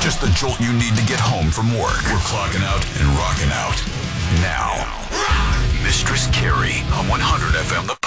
Just the jolt you need to get home from work. We're clocking out and rocking out. Now, Mistress Carrie on 100 FM.